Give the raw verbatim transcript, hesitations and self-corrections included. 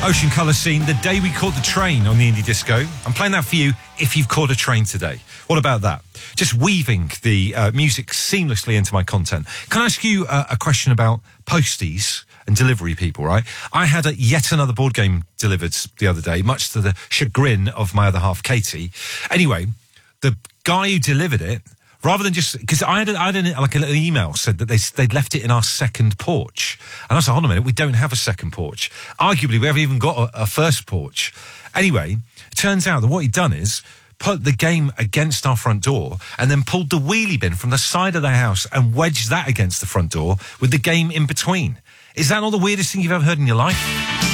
Ocean Colour Scene, The Day We Caught the Train on the Indie Disco. I'm playing that for you if you've caught a train today. What about that? Just weaving the uh, music seamlessly into my content. Can I ask you uh, a question about posties and delivery people, right? I had a, yet another board game delivered the other day, much to the chagrin of my other half, Katie. Anyway, the guy who delivered it, rather than just, because I had, a, I had an, like a little email said that they, they'd left it in our second porch. And I was like, hold on a minute, we don't have a second porch. Arguably, we haven't even got a, a first porch. Anyway, it turns out that what he'd done is put the game against our front door and then pulled the wheelie bin from the side of the house and wedged that against the front door with the game in between. Is that not the weirdest thing you've ever heard in your life?